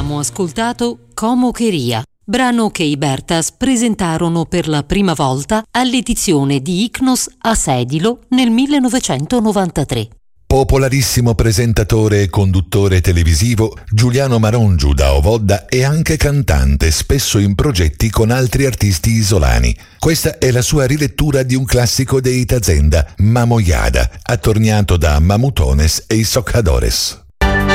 abbiamo ascoltato Como Quería, brano che i Bertas presentarono per la prima volta all'edizione di Icnos a Sedilo nel 1993. Popolarissimo presentatore e conduttore televisivo, Giuliano Marongiu da Ovodda è anche cantante, spesso in progetti con altri artisti isolani. Questa è la sua rilettura di un classico dei Tazenda, Mamoiada, attorniato da Mamutones e i Socadores.